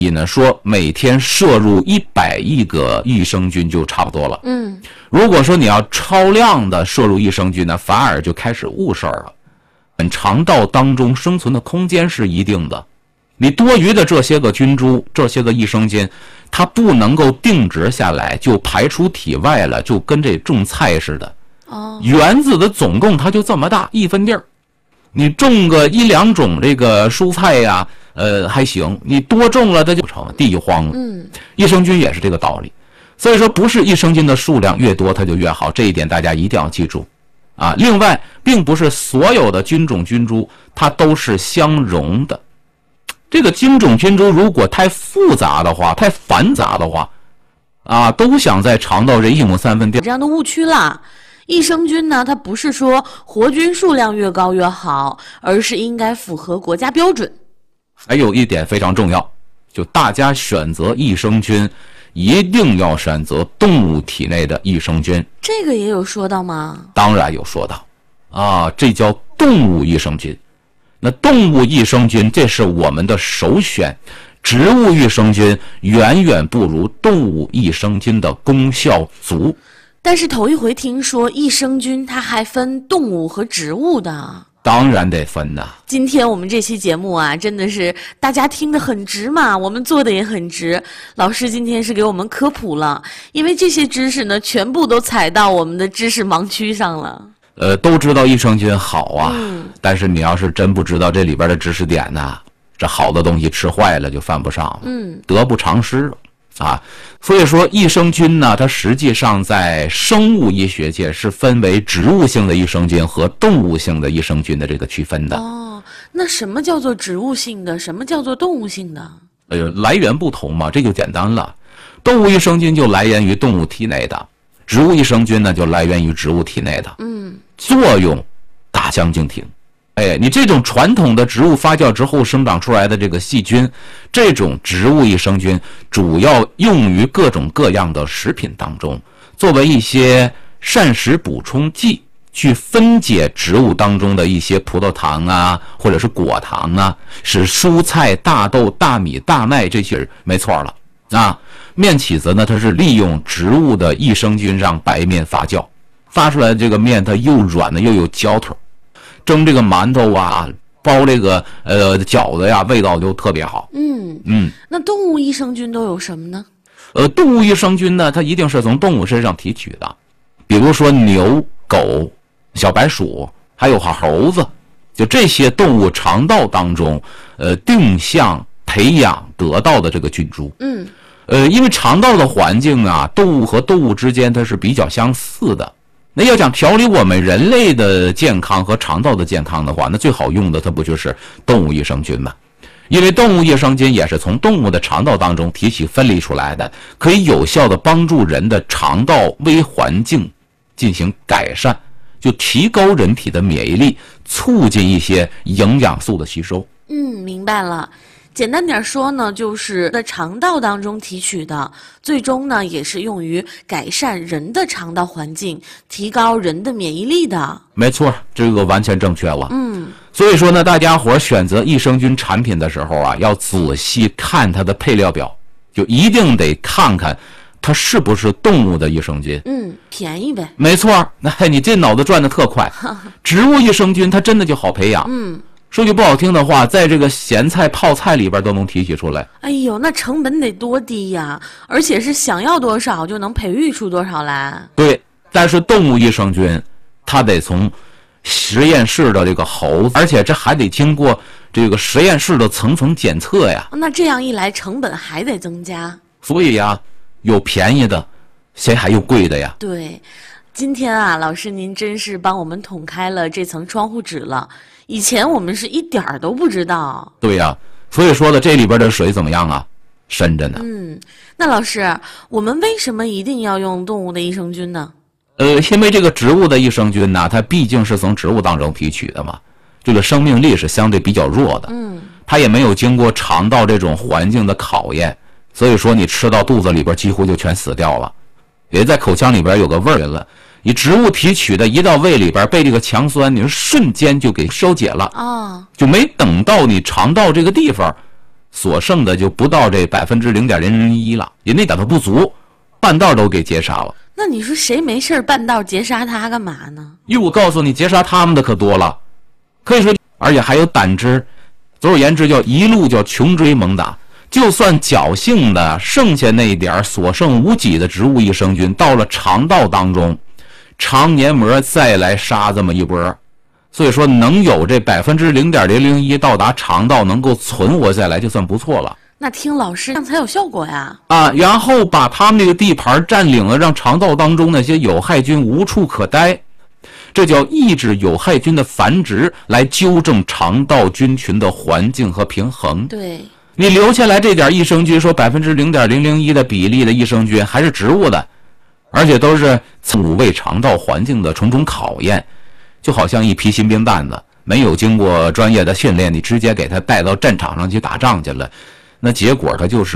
呢说每天摄入100亿个益生菌就差不多了。如果说你要超量的摄入益生菌呢，反而就开始误事儿了。肠道当中生存的空间是一定的，你多余的这些个菌株、这些个益生菌，它不能够定植下来就排出体外了，就跟这种菜似的。园子的总共它就这么大一分地儿，你种个1、2种这个蔬菜呀，还行，你多种了它就成地荒了。益生菌也是这个道理，所以说不是益生菌的数量越多它就越好，这一点大家一定要记住。另外，并不是所有的菌种菌株它都是相容的。这个菌种菌株如果太复杂的话、太繁杂的话，都想在肠道这1亩3分地， 这样的误区啦。益生菌呢，它不是说活菌数量越高越好，而是应该符合国家标准。 还有一点非常重要，就大家选择益生菌一定要选择动物体内的益生菌。 这个也有说到吗？ 当然有说到这叫动物益生菌。那动物益生菌这是我们的首选，植物益生菌远远不如动物益生菌的功效足。 但是头一回听说益生菌它还分动物和植物的。 当然得分呐。 今天我们这期节目真的是大家听得很直嘛，我们做的也很直。老师今天是给我们科普了，因为这些知识呢，全部都踩到我们的知识盲区上了。 都知道益生菌好但是你要是真不知道这里边的知识点呢，这好的东西吃坏了就犯不上了，得不偿失所以说益生菌呢，它实际上在生物医学界是分为植物性的益生菌和动物性的益生菌的这个区分的。 那什么叫做植物性的，什么叫做动物性的？ 来源不同嘛，这就简单了。动物益生菌就来源于动物体内的，植物益生菌呢就来源于植物体内的。作用大相径庭。你这种传统的植物发酵之后生长出来的这个细菌，这种植物益生菌主要用于各种各样的食品当中，作为一些膳食补充剂，去分解植物当中的一些葡萄糖或者是果糖使蔬菜、大豆、大米、大麦这些没错了面起子呢，它是利用植物的益生菌让白面发酵，发出来的这个面它又软的又有嚼头，蒸这个馒头包这个饺子味道就特别好。 那动物益生菌都有什么呢？ 动物益生菌呢，它一定是从动物身上提取的，比如说牛、狗、小白鼠，还有猴子，就这些动物肠道当中定向培养得到的这个菌株。因为肠道的环境动物和动物之间它是比较相似的。那要想调理我们人类的健康和肠道的健康的话，那最好用的它不就是动物益生菌吗？因为动物益生菌也是从动物的肠道当中提取分离出来的，可以有效的帮助人的肠道微环境进行改善，就提高人体的免疫力，促进一些营养素的吸收。 明白了。简单点说呢，就是在肠道当中提取的，最终呢也是用于改善人的肠道环境，提高人的免疫力的。 没错，这个完全正确了。所以说呢，大家伙选择益生菌产品的时候要仔细看它的配料表，就一定得看看它是不是动物的益生菌。 便宜呗。没错，你这脑子转得特快。植物益生菌它真的就好培养。说句不好听的话，在这个咸菜泡菜里边都能提取出来。 哎呦，那成本得多低呀！而且是想要多少就能培育出多少来。 对，但是动物益生菌它得从实验室的这个猴子，而且这还得经过这个实验室的层层检测呀。 那这样一来成本还得增加。 所以有便宜的，谁还有贵的呀？ 对，今天老师您真是帮我们捅开了这层窗户纸了。以前我们是一点儿都不知道。对呀， 所以说的这里边的水怎么样深着呢。 那老师，我们为什么一定要用动物的益生菌呢？ 因为这个植物的益生菌呢，它毕竟是从植物当中提取的嘛，这个生命力是相对比较弱的。它也没有经过肠道这种环境的考验，所以说你吃到肚子里边几乎就全死掉了，也在口腔里边有个味儿了。你植物提取的一到胃里边，被这个强酸你瞬间就给消解了就没等到你肠道这个地方所剩的就不到这0.001%了，也那点都不足，半道都给截杀了。 那你说谁没事半道截杀他干嘛呢？ 因为我告诉你，截杀他们的可多了，可以说，而且还有胆汁。总而言之，一路穷追猛打。就算侥幸的剩下那点所剩无几的植物益生菌到了肠道当中，肠黏膜再来杀这么一波，所以说能有这0.001%到达肠道能够存活下来就算不错了。 那听老师这样才有效果呀！ 然后把他们这个地盘占领了，让肠道当中那些有害菌无处可待，这叫抑制有害菌的繁殖，来纠正肠道菌群的环境和平衡。 对。 你留下来这点益生菌，说0.001%的比例的益生菌还是植物的，而且都是5胃肠道环境的重重考验，就好像一批新兵蛋子，没有经过专业的训练，你直接给他带到战场上去打仗去了，那结果他就是